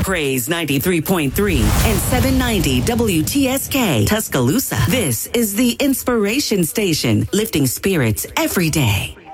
Praise 93.3 and 790 WTSK Tuscaloosa. This is the Inspiration Station, lifting spirits every day.